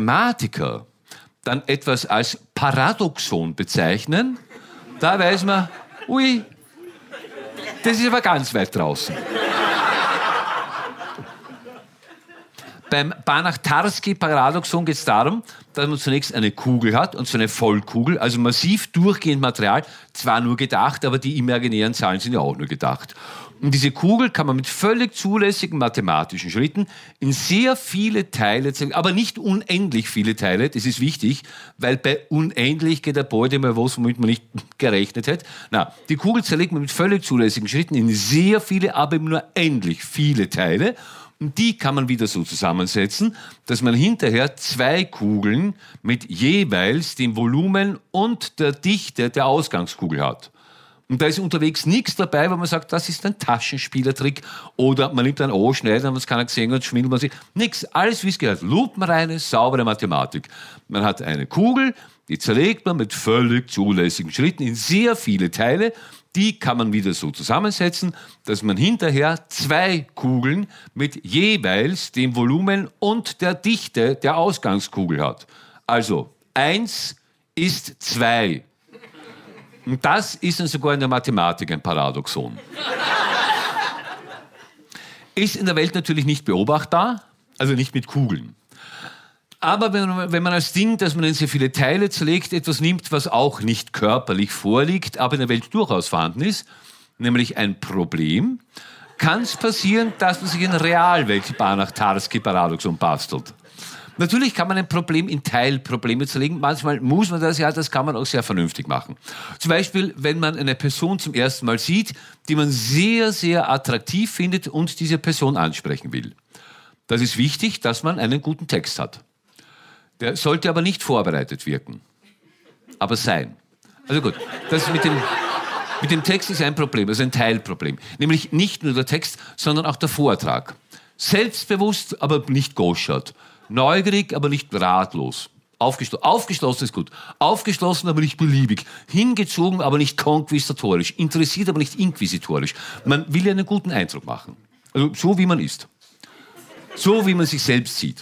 Mathematiker dann etwas als Paradoxon bezeichnen, da weiß man, ui, das ist aber ganz weit draußen. Beim Banach-Tarski-Paradoxon geht es darum, dass man zunächst eine Kugel hat, und so eine Vollkugel, also massiv durchgehend Material, zwar nur gedacht, aber die imaginären Zahlen sind ja auch nur gedacht. Und diese Kugel kann man mit völlig zulässigen mathematischen Schritten in sehr viele Teile zerlegen, aber nicht unendlich viele Teile, das ist wichtig, weil bei unendlich geht der Beute mal was, womit man nicht gerechnet hätte. Na, die Kugel zerlegt man mit völlig zulässigen Schritten in sehr viele, aber eben nur endlich viele Teile. Und die kann man wieder so zusammensetzen, dass man hinterher zwei Kugeln mit jeweils dem Volumen und der Dichte der Ausgangskugel hat. Und da ist unterwegs nichts dabei, wo man sagt, das ist ein Taschenspielertrick oder man nimmt einen Anschneider, was keiner gesehen hat, schwindelt man sich. Nix, alles wie es gehört. Lupenreine, saubere Mathematik. Man hat eine Kugel, die zerlegt man mit völlig zulässigen Schritten in sehr viele Teile. Die kann man wieder so zusammensetzen, dass man hinterher zwei Kugeln mit jeweils dem Volumen und der Dichte der Ausgangskugel hat. Also 1 ist 2. Und das ist dann sogar in der Mathematik ein Paradoxon. Ist in der Welt natürlich nicht beobachtbar, also nicht mit Kugeln. Aber wenn man als Ding, dass man in sehr viele Teile zerlegt, etwas nimmt, was auch nicht körperlich vorliegt, aber in der Welt durchaus vorhanden ist, nämlich ein Problem, kann es passieren, dass man sich in Realwelt Banach-Tarski-Paradoxon bastelt. Natürlich kann man ein Problem in Teilprobleme zerlegen. Manchmal muss man das ja, das kann man auch sehr vernünftig machen. Zum Beispiel, wenn man eine Person zum ersten Mal sieht, die man sehr, sehr attraktiv findet und diese Person ansprechen will. Das ist wichtig, dass man einen guten Text hat. Der sollte aber nicht vorbereitet wirken, aber sein. Also gut, das mit dem Text ist ein Problem, also ein Teilproblem. Nämlich nicht nur der Text, sondern auch der Vortrag. Selbstbewusst, aber nicht goschert. Neugierig, aber nicht ratlos. Aufgeschlossen ist gut. Aufgeschlossen, aber nicht beliebig. Hingezogen, aber nicht konquisitorisch. Interessiert, aber nicht inquisitorisch. Man will ja einen guten Eindruck machen. Also so, wie man ist. So, wie man sich selbst sieht.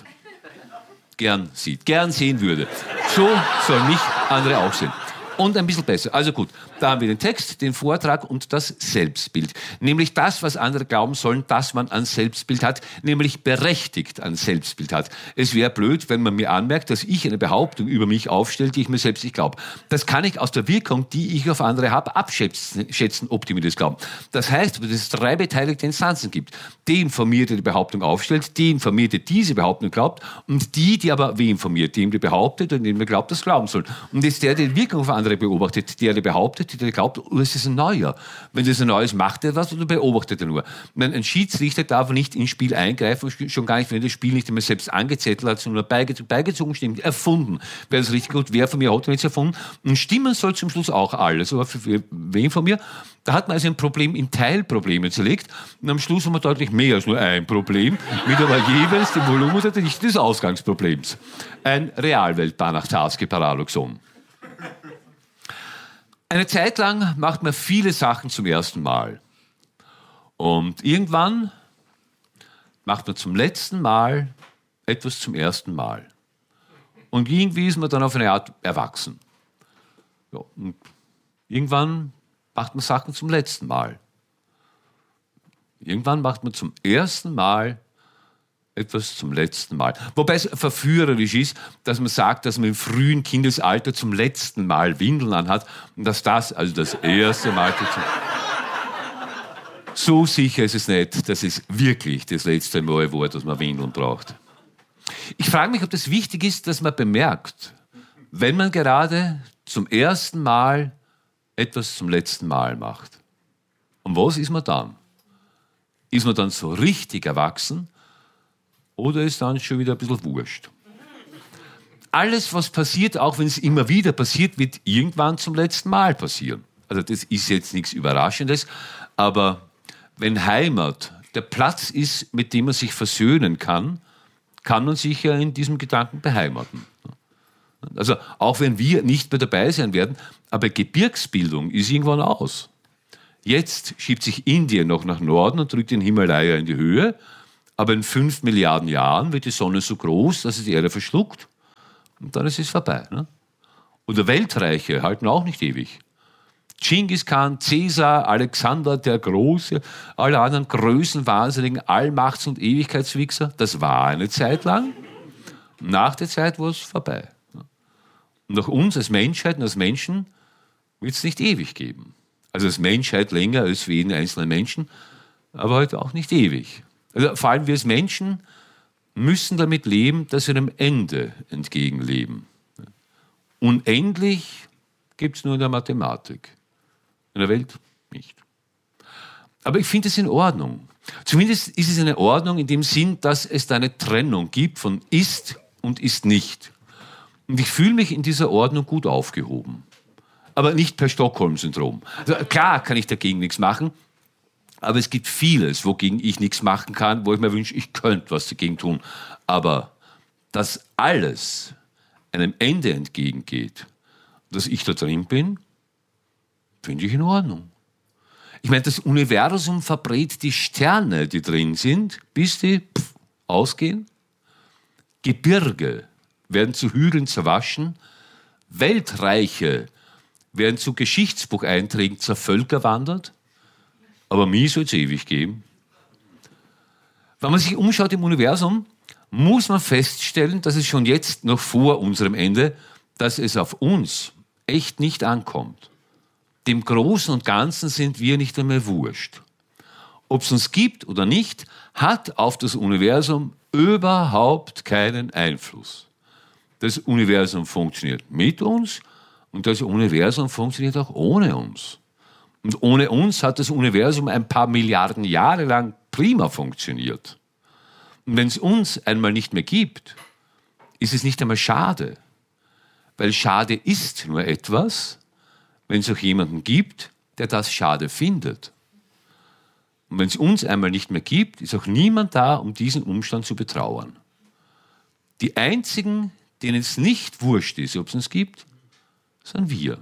Gern sieht, gern sehen würde. So sollen mich andere auch sehen. Und ein bisschen besser. Also gut, da haben wir den Text, den Vortrag und das Selbstbild. Nämlich das, was andere glauben sollen, dass man ein Selbstbild hat, nämlich berechtigt ein Selbstbild hat. Es wäre blöd, wenn man mir anmerkt, dass ich eine Behauptung über mich aufstelle, die ich mir selbst nicht glaube. Das kann ich aus der Wirkung, die ich auf andere habe, abschätzen, ob die mir das glauben. Das heißt, dass es drei beteiligte Instanzen gibt. Die informierte, die Behauptung aufstellt, die informierte, diese Behauptung glaubt und die aber wie informiert, dem die behauptet und dem der glaubt, das glauben soll. Und jetzt der, die Wirkung auf andere beobachtet, der behauptet, der glaubt, oh, es ist ein Neuer. Wenn das ein Neues macht er was oder beobachtet er nur. Ein Schiedsrichter darf nicht ins Spiel eingreifen, schon gar nicht, wenn das Spiel nicht immer selbst angezettelt hat, sondern beigezogen stimmt, erfunden. Wäre das richtig gut, wer von mir hat er jetzt erfunden? Und stimmen soll zum Schluss auch alles. Aber für wen von mir? Da hat man also ein Problem in Teilprobleme zerlegt und am Schluss haben wir deutlich mehr als nur ein Problem, mit aber jeweils dem Volumen der Dichte des Ausgangsproblems. Ein Realwelt-Banach-Tarski-Paradoxon. Eine Zeit lang macht man viele Sachen zum ersten Mal. Und irgendwann macht man zum letzten Mal etwas zum ersten Mal. Und irgendwie ist man dann auf eine Art erwachsen. Ja, und irgendwann macht man Sachen zum letzten Mal. Irgendwann macht man zum ersten Mal etwas zum letzten Mal. Wobei es verführerisch ist, dass man sagt, dass man im frühen Kindesalter zum letzten Mal Windeln anhat und dass das also das erste Mal... So sicher ist es nicht, dass es wirklich das letzte Mal war, dass man Windeln braucht. Ich frage mich, ob das wichtig ist, dass man bemerkt, wenn man gerade zum ersten Mal etwas zum letzten Mal macht. Und was ist man dann? Ist man dann so richtig erwachsen? Oder ist dann schon wieder ein bisschen wurscht? Alles, was passiert, auch wenn es immer wieder passiert, wird irgendwann zum letzten Mal passieren. Also das ist jetzt nichts Überraschendes, aber wenn Heimat der Platz ist, mit dem man sich versöhnen kann, kann man sich ja in diesem Gedanken beheimaten. Also auch wenn wir nicht mehr dabei sein werden, aber Gebirgsbildung ist irgendwann aus. Jetzt schiebt sich Indien noch nach Norden und drückt den Himalaya in die Höhe, aber in 5 Milliarden Jahren wird die Sonne so groß, dass sie die Erde verschluckt Und dann ist es vorbei. Ne? Oder Weltreiche halten auch nicht ewig. Genghis Khan, Cäsar, Alexander der Große, alle anderen Größenwahnsinnigen, Allmachts- und Ewigkeitswichser, das war eine Zeit lang. Nach der Zeit war es vorbei. Und auch uns als Menschheit und als Menschen wird es nicht ewig geben. Also als Menschheit länger als für jeden einzelnen Menschen, aber halt auch nicht ewig. Also vor allem wir als Menschen müssen damit leben, dass wir einem Ende entgegenleben. Unendlich gibt es nur in der Mathematik. In der Welt nicht. Aber ich finde es in Ordnung. Zumindest ist es eine Ordnung in dem Sinn, dass es da eine Trennung gibt von ist und ist nicht. Und ich fühle mich in dieser Ordnung gut aufgehoben. Aber nicht per Stockholm-Syndrom. Also klar kann ich dagegen nichts machen, aber es gibt vieles, wogegen ich nichts machen kann, wo ich mir wünsche, ich könnte was dagegen tun. Aber dass alles einem Ende entgegengeht, dass ich da drin bin, finde ich in Ordnung. Ich meine, das Universum verbrät die Sterne, die drin sind, bis die ausgehen. Gebirge werden zu Hügeln zerwaschen. Weltreiche werden zu Geschichtsbucheinträgen zervölkerwandert. Aber mir soll es ewig geben. Wenn man sich umschaut im Universum, muss man feststellen, dass es schon jetzt, noch vor unserem Ende, dass es auf uns echt nicht ankommt. Dem Großen und Ganzen sind wir nicht einmal wurscht. Ob es uns gibt oder nicht, hat auf das Universum überhaupt keinen Einfluss. Das Universum funktioniert mit uns und das Universum funktioniert auch ohne uns. Und ohne uns hat das Universum ein paar Milliarden Jahre lang prima funktioniert. Und wenn es uns einmal nicht mehr gibt, ist es nicht einmal schade. Weil schade ist nur etwas, wenn es auch jemanden gibt, der das schade findet. Und wenn es uns einmal nicht mehr gibt, ist auch niemand da, um diesen Umstand zu betrauern. Die einzigen, denen es nicht wurscht ist, ob es uns gibt, sind wir.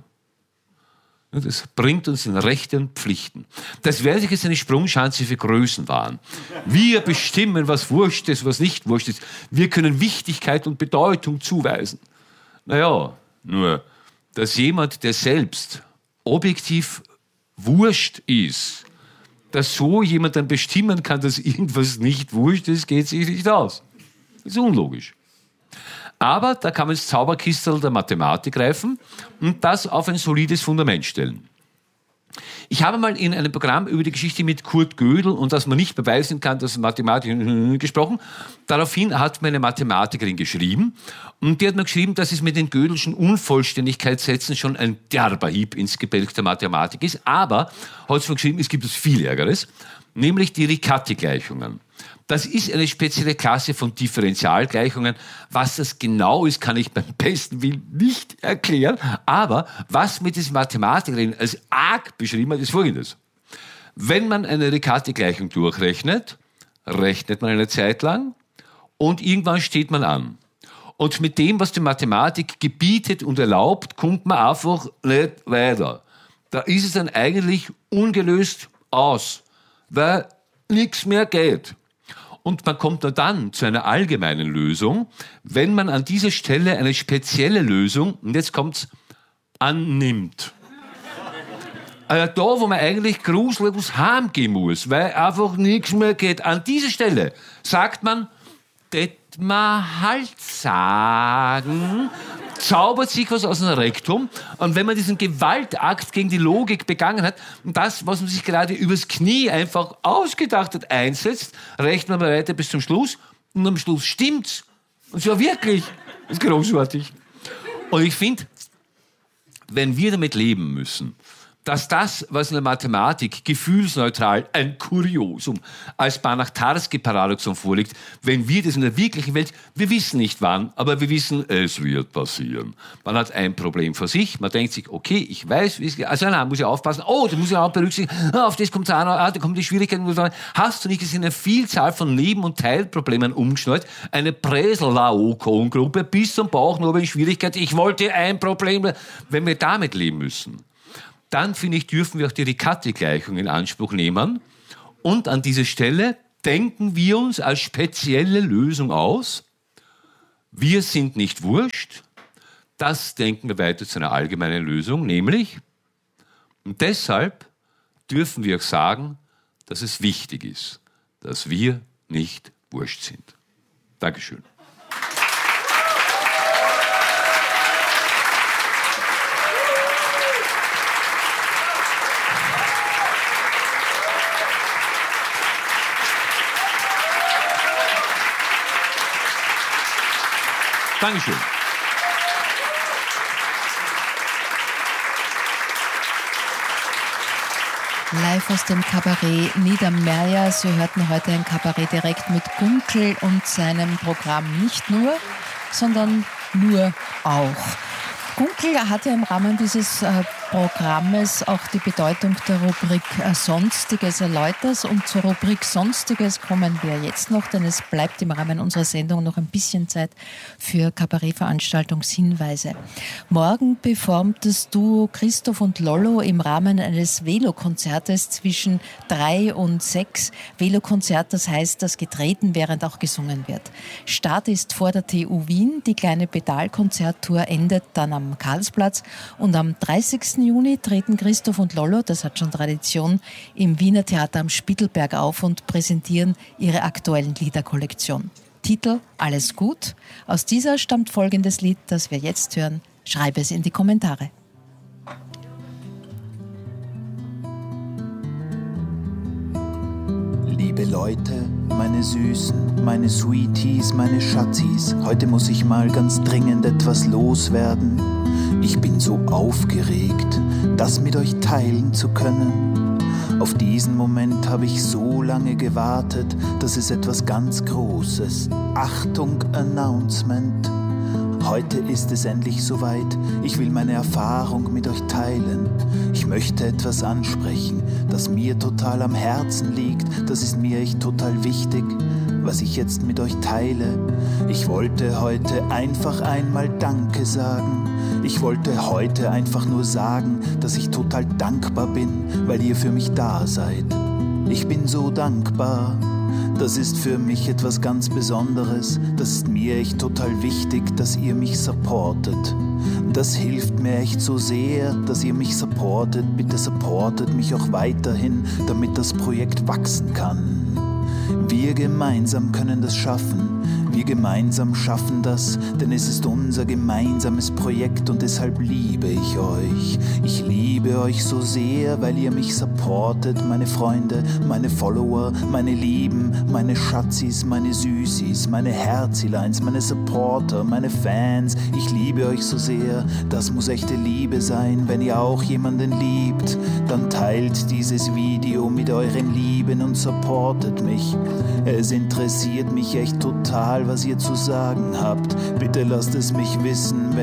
Das bringt uns in Rechte und Pflichten. Das wäre sich jetzt eine Sprungschanze für Größenwahn. Wir bestimmen, was wurscht ist, was nicht wurscht ist. Wir können Wichtigkeit und Bedeutung zuweisen. Naja, nur, dass jemand, der selbst objektiv wurscht ist, dass so jemand dann bestimmen kann, dass irgendwas nicht wurscht ist, geht sich nicht aus. Das ist unlogisch. Aber da kann man das Zauberkistel der Mathematik greifen und das auf ein solides Fundament stellen. Ich habe mal in einem Programm über die Geschichte mit Kurt Gödel und dass man nicht beweisen kann, dass Mathematiker gesprochen. Daraufhin hat mir eine Mathematikerin geschrieben und die hat mir geschrieben, dass es mit den Gödelschen Unvollständigkeitssätzen schon ein derber Hieb ins Gebälk der Mathematik ist. Aber, hat sie mir geschrieben, es gibt etwas viel Ärgeres, nämlich die Riccati-Gleichungen. Das ist eine spezielle Klasse von Differentialgleichungen. Was das genau ist, kann ich beim besten Willen nicht erklären. Aber was mit dieser Mathematikerin als arg beschrieben hat, ist Folgendes. Wenn man eine Riccati-Gleichung durchrechnet, rechnet man eine Zeit lang und irgendwann steht man an. Und mit dem, was die Mathematik gebietet und erlaubt, kommt man einfach nicht weiter. Da ist es dann eigentlich ungelöst aus, weil nichts mehr geht. Und man kommt nur dann zu einer allgemeinen Lösung, wenn man an dieser Stelle eine spezielle Lösung, und jetzt kommt's, annimmt. Also da, wo man eigentlich gruselig was heimgehen muss, weil einfach nichts mehr geht. An dieser Stelle sagt man, das man halt sagen, zaubert sich was aus dem Rektum. Und wenn man diesen Gewaltakt gegen die Logik begangen hat und das, was man sich gerade übers Knie einfach ausgedacht hat, einsetzt, rechnet man weiter bis zum Schluss und am Schluss stimmt's. Und zwar wirklich. Das ist großartig. Und ich finde, wenn wir damit leben müssen, dass das, was in der Mathematik gefühlsneutral ein Kuriosum als Banach-Tarski-Paradoxon vorliegt, wenn wir das in der wirklichen Welt, wir wissen nicht wann, aber wir wissen, es wird passieren. Man hat ein Problem vor sich, man denkt sich, okay, ich weiß, wie es geht, also nein, muss ich aufpassen, oh, da muss ich auch berücksichtigen, auf das kommt es an, da kommen die Schwierigkeiten. Hast du nicht, es sind eine Vielzahl von Neben- und Teilproblemen umgeschnallt, eine Bresel-Laocoon-Gruppe bis zum Bauch nur in Schwierigkeiten, ich wollte ein Problem, wenn wir damit leben müssen. Dann, finde ich, dürfen wir auch die Riccati-Gleichung in Anspruch nehmen. Und an dieser Stelle denken wir uns als spezielle Lösung aus, wir sind nicht wurscht, das denken wir weiter zu einer allgemeinen Lösung, nämlich, und deshalb dürfen wir auch sagen, dass es wichtig ist, dass wir nicht wurscht sind. Dankeschön. Dankeschön. Live aus dem Kabarett Niedermeyer. Sie hörten heute ein Kabarett direkt mit Gunkel und seinem Programm Nicht nur, sondern nur auch. Gunkel hat ja im Rahmen dieses Programmes auch die Bedeutung der Rubrik Sonstiges erläutert. Und zur Rubrik Sonstiges kommen wir jetzt noch, denn es bleibt im Rahmen unserer Sendung noch ein bisschen Zeit für Kabarettveranstaltungshinweise. Morgen performt das Duo Christoph und Lollo im Rahmen eines Velokonzertes zwischen 3 und 6. Velokonzert, das heißt, dass getreten, während auch gesungen wird. Start ist vor der TU Wien. Die kleine Pedalkonzerttour endet dann am Karlsplatz und am 30. Juni treten Christoph und Lollo, das hat schon Tradition, im Wiener Theater am Spittelberg auf und präsentieren ihre aktuellen Liederkollektion. Titel Alles gut. Aus dieser stammt folgendes Lied, das wir jetzt hören. Schreibe es in die Kommentare. Liebe Leute, meine Süßen, meine Sweeties, meine Schatzis, heute muss ich mal ganz dringend etwas loswerden. Ich bin so aufgeregt, das mit euch teilen zu können. Auf diesen Moment habe ich so lange gewartet, das ist etwas ganz Großes. Achtung, Announcement. Heute ist es endlich soweit, ich will meine Erfahrung mit euch teilen. Ich möchte etwas ansprechen, das mir total am Herzen liegt, das ist mir echt total wichtig, was ich jetzt mit euch teile. Ich wollte heute einfach einmal Danke sagen. Ich wollte heute einfach nur sagen, dass ich total dankbar bin, weil ihr für mich da seid. Ich bin so dankbar. Das ist für mich etwas ganz Besonderes. Das ist mir echt total wichtig, dass ihr mich supportet. Das hilft mir echt so sehr, dass ihr mich supportet. Bitte supportet mich auch weiterhin, damit das Projekt wachsen kann. Wir gemeinsam können das schaffen. Wir gemeinsam schaffen das, denn es ist unser gemeinsames Projekt und deshalb liebe ich euch. Ich liebe euch so sehr, weil ihr mich supportet, meine Freunde, meine Follower, meine Lieben, meine Schatzis, meine Süßis, meine Herzileins, meine Supporter, meine Fans. Ich liebe euch so sehr, das muss echte Liebe sein. Wenn ihr auch jemanden liebt, dann teilt dieses Video mit euren Lieben und supportet mich. Es interessiert mich echt total, was ihr zu sagen habt. Bitte lasst es mich wissen,